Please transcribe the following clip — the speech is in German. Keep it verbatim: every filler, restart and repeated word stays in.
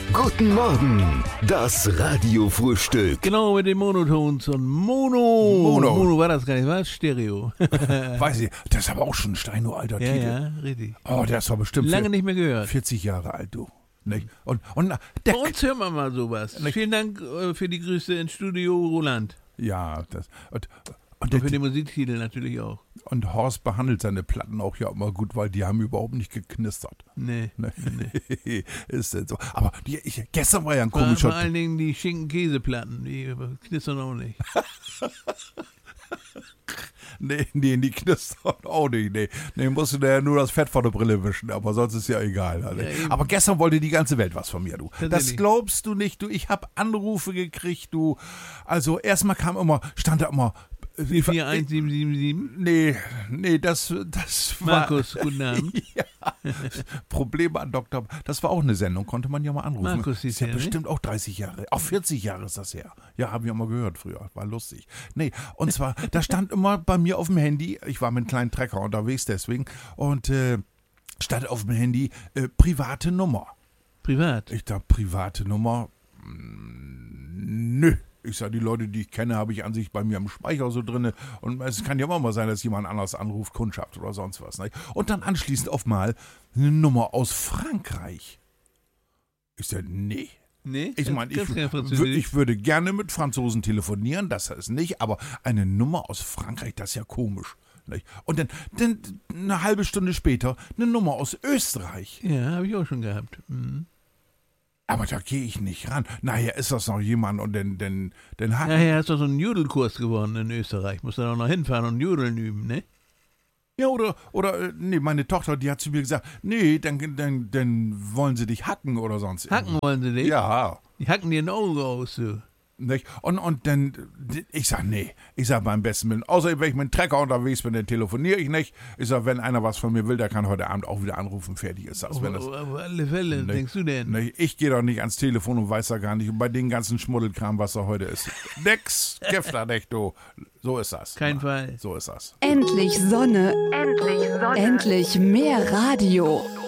Guten Morgen, das Radiofrühstück. Genau, mit den Monotons und Mono. Mono. Mono war das gar nicht, was? Stereo. Weiß ich, das ist aber auch schon ein steinuralter Ja, Titel. ja, richtig. Oh, der ist doch bestimmt Lange vier- nicht mehr gehört. vierzig Jahre alt, du. Nicht? Und, und na, der, Bei uns hören wir mal sowas. Nicht. Vielen Dank äh, für die Grüße ins Studio Roland. ja, das, und, Und und, der, für den Musiktitel natürlich auch. und Horst behandelt seine Platten auch ja immer gut, weil die haben überhaupt nicht geknistert. Nee. Ne? Ist denn so. Aber die, ich, gestern war ja ein Vor, komischer... vor allen Dingen die Schinken-Käseplatten, die knistern auch nicht. Nee, nee, die knistern auch nicht. Nee, nee musst du da ja nur das Fett vor der Brille wischen, aber sonst ist ja egal. Also. Ja, eben. Aber gestern wollte die ganze Welt was von mir, du. Das Tatsächlich. glaubst du nicht, du. Ich habe Anrufe gekriegt, du. Also erstmal kam immer, stand da immer... vier eins sieben sieben sieben. Nee, nee, das, das war... Markus, guten Abend. Ja, Probleme an Doktor... Das war auch eine Sendung, konnte man ja mal anrufen. Markus hieß ist ja der, ne? bestimmt auch dreißig Jahre. Auch vierzig Jahre ist das her. Ja, haben wir mal gehört früher. War lustig. Nee, und zwar, da stand immer bei mir auf dem Handy, ich war mit einem kleinen Trecker unterwegs deswegen, und äh, stand auf dem Handy äh, private Nummer. Privat. Ich dachte, private Nummer? Mm, Nö. Ich sage, die Leute, die ich kenne, habe ich an sich bei mir im Speicher so drin. Und es kann ja immer mal sein, dass jemand anders anruft, Kundschaft oder sonst was. Ne? Und dann anschließend auf mal eine Nummer aus Frankreich. Ich sage, nee. Nee? Ich meine, ich, Kannst kein wür- Französisch? ich würde gerne mit Franzosen telefonieren, das ist nicht, aber eine Nummer aus Frankreich, das ist ja komisch. Nicht? Und dann, dann eine halbe Stunde später eine Nummer aus Österreich. Ja, habe ich auch schon gehabt. Mhm. Aber da gehe ich nicht ran. Nachher ist das noch jemand und dann, dann, dann hat... Nachher hast du so einen Judelkurs gewonnen in Österreich. Musst du dann auch noch hinfahren und Judeln üben, ne? Ja, oder, oder, äh, nee, meine Tochter, die hat zu mir gesagt, nee, dann, dann, dann wollen sie dich hacken oder sonst Hacken wollen sie dich? Ja, Die hacken dir ein Auge aus, du. nicht? Und, und dann, ich sag, nee, ich sag beim besten Willen, außer wenn ich mit dem Trecker unterwegs bin, dann telefoniere ich nicht. Ich sag, wenn einer was von mir will, der kann heute Abend auch wieder anrufen, fertig ist das. Auf, Wenn das auf alle Fälle, Nee. denkst du denn? nicht? Ich gehe doch nicht ans Telefon und weiß da gar nicht, und bei den ganzen Schmuddelkram, was da heute ist. Nix, Gifter nicht, du. So ist das. Kein Fall. So ist das. Endlich Sonne. Endlich Sonne. Endlich mehr Radio.